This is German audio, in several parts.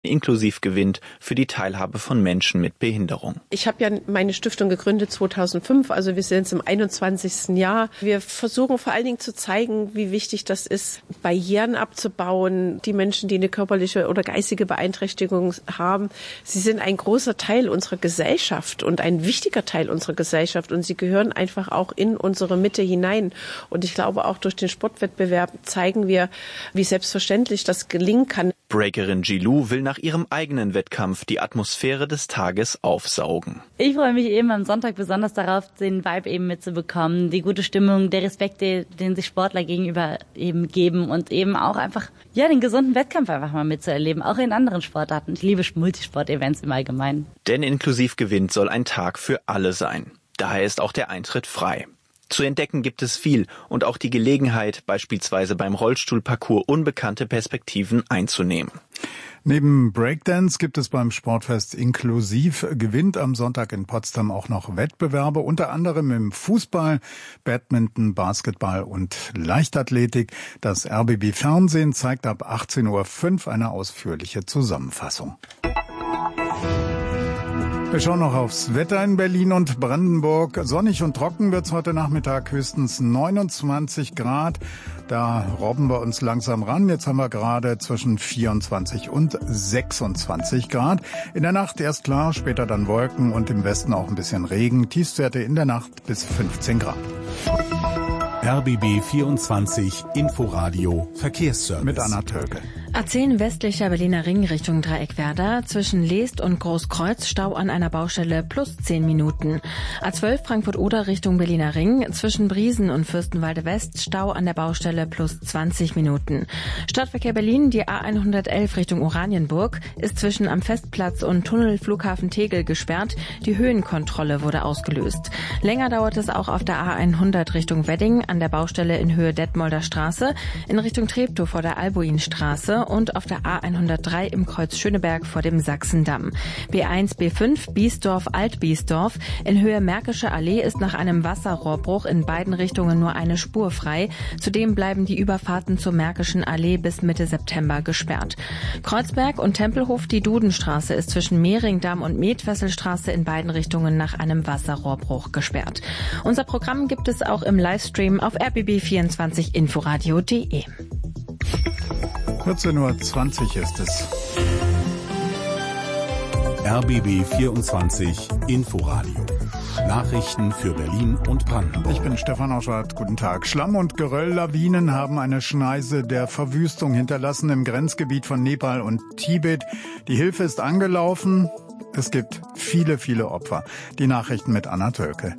inklusiv gewinnt für die Teilhabe von Menschen mit Behinderung. Ich habe ja meine Stiftung gegründet 2005, also wir sind jetzt im 21. Jahr. Wir versuchen vor allen Dingen zu zeigen, wie wichtig das ist, Barrieren abzubauen. Die Menschen, die eine körperliche oder geistige Beeinträchtigung haben, sie sind ein großer Teil unserer Gesellschaft und ein wichtiger Teil unserer Gesellschaft und sie gehören einfach auch in unsere Mitte hinein. Und ich glaube, auch durch den Sportwettbewerb zeigen wir, wie selbstverständlich das gelingen kann. Breakerin Jilou will nach ihrem eigenen Wettkampf die Atmosphäre des Tages aufsaugen. Ich freue mich eben am Sonntag besonders darauf, den Vibe eben mitzubekommen, die gute Stimmung, der Respekt, den sich Sportler gegenüber eben geben und eben auch einfach, den gesunden Wettkampf einfach mal mitzuerleben, auch in anderen Sportarten. Ich liebe Multisport-Events im Allgemeinen. Denn inklusiv gewinnt soll ein Tag für alle sein. Daher ist auch der Eintritt frei. Zu entdecken gibt es viel und auch die Gelegenheit, beispielsweise beim Rollstuhlparcours unbekannte Perspektiven einzunehmen. Neben Breakdance gibt es beim Sportfest Inklusiv gewinnt am Sonntag in Potsdam auch noch Wettbewerbe, unter anderem im Fußball, Badminton, Basketball und Leichtathletik. Das RBB Fernsehen zeigt ab 18:05 Uhr eine ausführliche Zusammenfassung. Wir schauen noch aufs Wetter in Berlin und Brandenburg. Sonnig und trocken wird's heute Nachmittag, höchstens 29 Grad. Da robben wir uns langsam ran. Jetzt haben wir gerade zwischen 24 und 26 Grad. In der Nacht erst klar, später dann Wolken und im Westen auch ein bisschen Regen. Tiefstwerte in der Nacht bis 15 Grad. RBB 24 Inforadio Verkehrsservice. Mit Anna Tölke. A10 westlicher Berliner Ring Richtung Dreieckwerder. Zwischen Leest und Großkreuz Stau an einer Baustelle plus 10 Minuten. A12 Frankfurt-Oder Richtung Berliner Ring. Zwischen Briesen und Fürstenwalde West Stau an der Baustelle plus 20 Minuten. Stadtverkehr Berlin, die A111 Richtung Oranienburg, ist zwischen am Festplatz und Tunnel Flughafen Tegel gesperrt. Die Höhenkontrolle wurde ausgelöst. Länger dauert es auch auf der A100 Richtung Wedding an der Baustelle in Höhe Detmolder Straße, in Richtung Treptow vor der Albuinstraße und auf der A103 im Kreuz Schöneberg vor dem Sachsendamm. B1, B5, Biesdorf, Alt-Biesdorf. In Höhe Märkische Allee ist nach einem Wasserrohrbruch in beiden Richtungen nur eine Spur frei. Zudem bleiben die Überfahrten zur Märkischen Allee bis Mitte September gesperrt. Kreuzberg und Tempelhof, die Dudenstraße ist zwischen Mehringdamm und Metwesselstraße in beiden Richtungen nach einem Wasserrohrbruch gesperrt. Unser Programm gibt es auch im Livestream auf rbb24inforadio.de. 14:20 Uhr ist es. RBB 24 Inforadio. Nachrichten für Berlin und Brandenburg. Ich bin Stefan Auschwart. Guten Tag. Schlamm- und Gerölllawinen haben eine Schneise der Verwüstung hinterlassen im Grenzgebiet von Nepal und Tibet. Die Hilfe ist angelaufen. Es gibt viele, viele Opfer. Die Nachrichten mit Anna Tölke.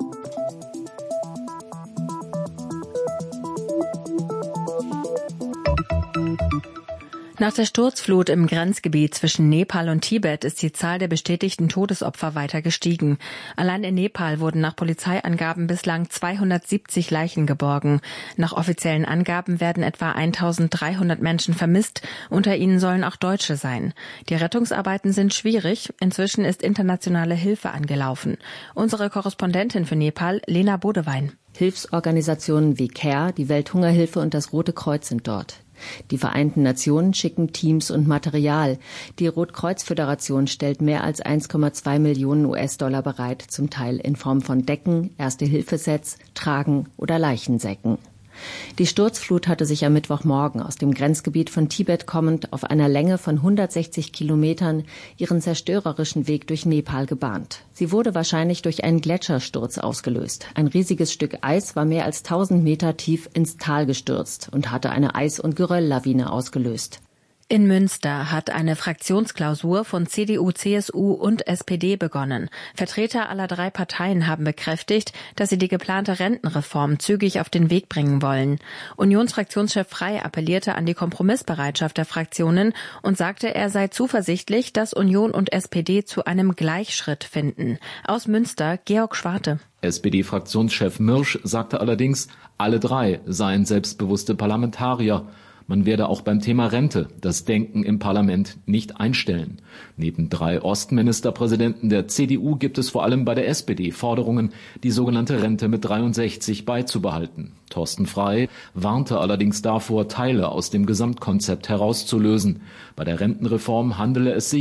Nach der Sturzflut im Grenzgebiet zwischen Nepal und Tibet ist die Zahl der bestätigten Todesopfer weiter gestiegen. Allein in Nepal wurden nach Polizeiangaben bislang 270 Leichen geborgen. Nach offiziellen Angaben werden etwa 1300 Menschen vermisst. Unter ihnen sollen auch Deutsche sein. Die Rettungsarbeiten sind schwierig. Inzwischen ist internationale Hilfe angelaufen. Unsere Korrespondentin für Nepal, Lena Bodewein. Hilfsorganisationen wie CARE, die Welthungerhilfe und das Rote Kreuz sind dort. Die Vereinten Nationen schicken Teams und Material. Die Rotkreuz-Föderation stellt mehr als 1,2 Millionen US-Dollar bereit, zum Teil in Form von Decken, Erste-Hilfe-Sets, Tragen oder Leichensäcken. Die Sturzflut hatte sich am Mittwochmorgen aus dem Grenzgebiet von Tibet kommend auf einer Länge von 160 Kilometern ihren zerstörerischen Weg durch Nepal gebahnt. Sie wurde wahrscheinlich durch einen Gletschersturz ausgelöst. Ein riesiges Stück Eis war mehr als 1000 Meter tief ins Tal gestürzt und hatte eine Eis- und Gerölllawine ausgelöst. In Münster hat eine Fraktionsklausur von CDU, CSU und SPD begonnen. Vertreter aller drei Parteien haben bekräftigt, dass sie die geplante Rentenreform zügig auf den Weg bringen wollen. Unionsfraktionschef Frey appellierte an die Kompromissbereitschaft der Fraktionen und sagte, er sei zuversichtlich, dass Union und SPD zu einem Gleichschritt finden. Aus Münster, Georg Schwarte. SPD-Fraktionschef Mirsch sagte allerdings, alle drei seien selbstbewusste Parlamentarier. Man werde auch beim Thema Rente das Denken im Parlament nicht einstellen. Neben 3 Ostministerpräsidenten der CDU gibt es vor allem bei der SPD Forderungen, die sogenannte Rente mit 63 beizubehalten. Thorsten Frey warnte allerdings davor, Teile aus dem Gesamtkonzept herauszulösen. Bei der Rentenreform handele es sich